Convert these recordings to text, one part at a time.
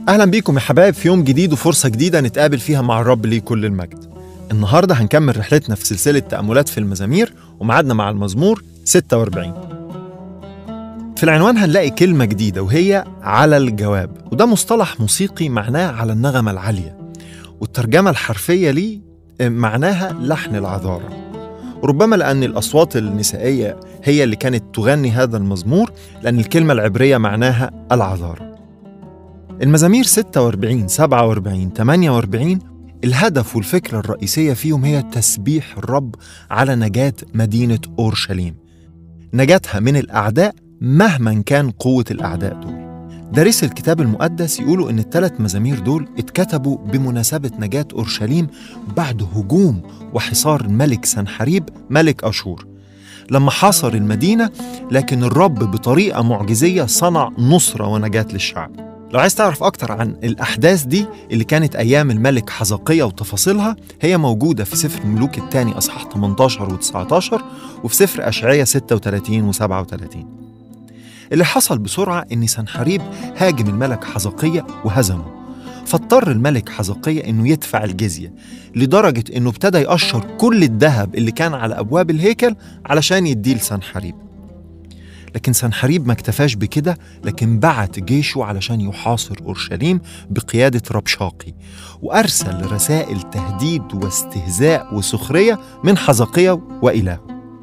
أهلا بيكم يا حبايب في يوم جديد وفرصة جديدة نتقابل فيها مع الرب ليه كل المجد. النهاردة هنكمل رحلتنا في سلسلة تأملات في المزامير ومعادنا مع المزمور 46. في العنوان هنلاقي كلمة جديدة وهي على الجواب، وده مصطلح موسيقي معناه على النغمة العالية، والترجمة الحرفية ليه معناها لحن العذارى. وربما لأن الأصوات النسائية هي اللي كانت تغني هذا المزمور، لأن الكلمة العبرية معناها العذارى. المزامير 46 47 48 الهدف والفكرة الرئيسية فيهم هي تسبيح الرب على نجاة مدينة أورشليم، نجاتها من الأعداء مهما كان قوة الأعداء دول. دارس الكتاب المقدس يقولوا إن الثلاث مزامير دول اتكتبوا بمناسبة نجاة أورشليم بعد هجوم وحصار الملك سنحريب ملك أشور، لما حاصر المدينة، لكن الرب بطريقة معجزية صنع نصرة ونجاة للشعب. لو عايز تعرف أكتر عن الأحداث دي اللي كانت أيام الملك حزقية وتفاصيلها، هي موجودة في سفر الملوك الثاني أصحاح 18 و19 وفي سفر أشعياء 36 و37. اللي حصل بسرعة إن سنحريب هاجم الملك حزقية وهزمه، فاضطر الملك حزقية إنه يدفع الجزية، لدرجة إنه ابتدى يقشر كل الذهب اللي كان على أبواب الهيكل علشان يديه لسنحريب. لكن سنحريب ما اكتفاش بكده، لكن بعت جيشه علشان يحاصر أورشليم بقيادة ربشاقي، وأرسل رسائل تهديد واستهزاء وسخرية من حزقية وإلهه.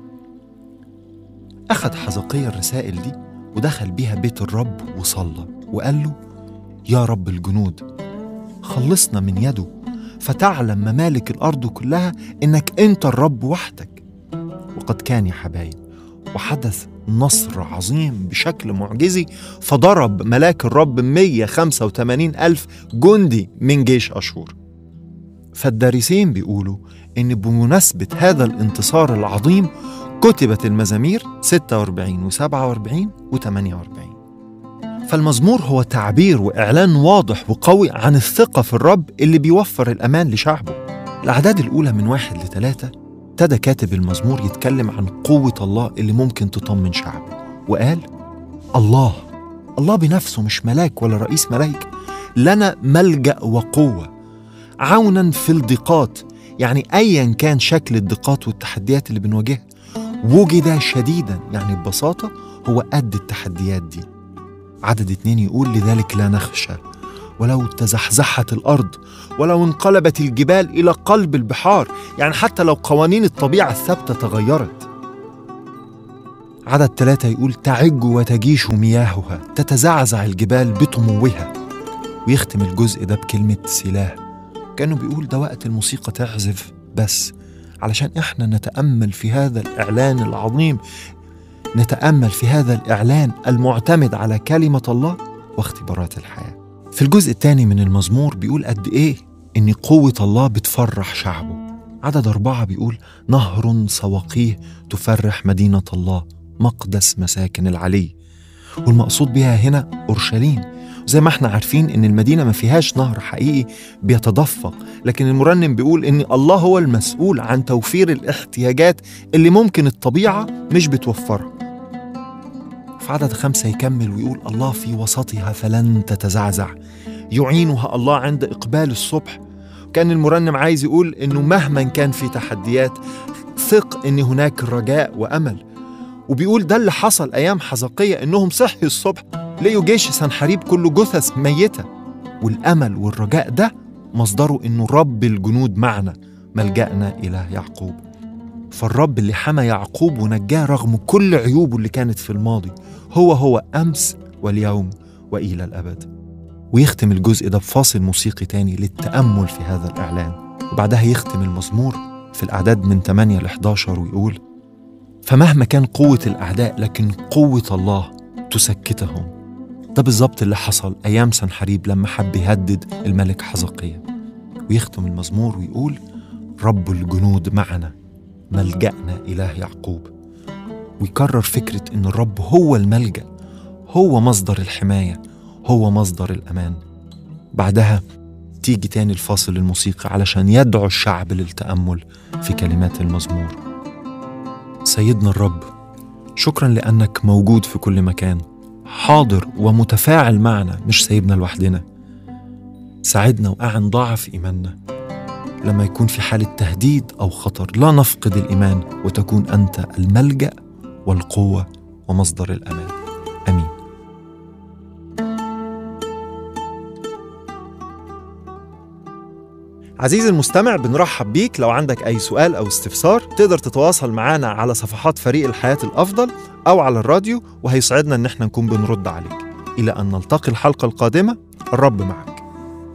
أخذ حزقية الرسائل دي ودخل بيها بيت الرب وصلى وقال له: يا رب الجنود، خلصنا من يده، فتعلم ممالك الأرض كلها إنك أنت الرب وحدك. وقد كان يا حبايب، وحدث نصر عظيم بشكل معجزي، فضرب ملاك الرب 185,000 جندي من جيش أشور. فالدارسين بيقولوا إن بمناسبة هذا الانتصار العظيم كتبت المزامير 46 و47 و48. فالمزمور هو تعبير وإعلان واضح وقوي عن الثقة في الرب اللي بيوفر الأمان لشعبه. الأعداد الأولى من 1 ل3 ابتدى كاتب المزمور يتكلم عن قوة الله اللي ممكن تطمن شعبه، وقال: الله بنفسه، مش ملاك ولا رئيس ملايكة، لنا ملجأ وقوة عونا في الضيقات. يعني أيا كان شكل الضيقات والتحديات اللي بنواجهها، وجد شديدا، يعني ببساطة هو قد التحديات دي. عدد 2 يقول: لذلك لا نخشى ولو تزحزحت الأرض، ولو انقلبت الجبال إلى قلب البحار، يعني حتى لو قوانين الطبيعة الثابتة تغيرت. عدد 3 يقول: تعج وتجيش مياهها، تتزعزع الجبال بطموها. ويختم الجزء ده بكلمة سلاح، كأنه بيقول ده وقت الموسيقى تعزف بس علشان إحنا نتأمل في هذا الإعلان العظيم، نتأمل في هذا الإعلان المعتمد على كلمة الله واختبارات الحياة. في الجزء الثاني من المزمور بيقول قد إيه إن قوة الله بتفرح شعبه. عدد 4 بيقول: نهر سواقيه تفرح مدينة الله، مقدس مساكن العلي. والمقصود بها هنا أورشليم. زي ما احنا عارفين إن المدينة ما فيهاش نهر حقيقي بيتدفق، لكن المرنم بيقول إن الله هو المسؤول عن توفير الاحتياجات اللي ممكن الطبيعة مش بتوفرها. في عدد 5 يكمل ويقول: الله في وسطها فلن تتزعزع، يعينها الله عند إقبال الصبح. كان المرنم عايز يقول إنه مهما كان في تحديات، ثق إن هناك رجاء وأمل. وبيقول ده اللي حصل أيام حزقية، إنهم صحي الصبح لقوا جيش سنحريب كله جثث ميتة، والأمل والرجاء ده مصدره إنه رب الجنود معنا، ملجأنا إله يعقوب. فالرب اللي حمى يعقوب ونجاه رغم كل عيوبه اللي كانت في الماضي هو أمس واليوم وإلى الأبد. ويختم الجزء ده بفاصل موسيقي تاني للتأمل في هذا الإعلان، وبعدها يختم المزمور في الأعداد من 8 ل 11 ويقول: فمهما كان قوة الأعداء، لكن قوة الله تسكتهم. ده بالظبط اللي حصل أيام سنحريب لما حب يهدد الملك حزقية. ويختم المزمور ويقول: رب الجنود معنا، ملجأنا إله يعقوب. ويكرر فكرة إن الرب هو الملجأ، هو مصدر الحماية، هو مصدر الأمان. بعدها تيجي تاني الفاصل الموسيقي علشان يدعو الشعب للتأمل في كلمات المزمور. سيدنا الرب، شكرا لأنك موجود في كل مكان، حاضر ومتفاعل معنا، مش سايبنا لوحدنا. ساعدنا وأعن ضعف إيماننا لما يكون في حالة تهديد أو خطر، لا نفقد الإيمان وتكون أنت الملجأ والقوة ومصدر الأمان. آمين. عزيزي المستمع، بنرحب بيك. لو عندك أي سؤال أو استفسار تقدر تتواصل معنا على صفحات فريق الحياة الأفضل أو على الراديو، وهيسعدنا إن احنا نكون بنرد عليك. إلى أن نلتقي الحلقة القادمة، الرب معك.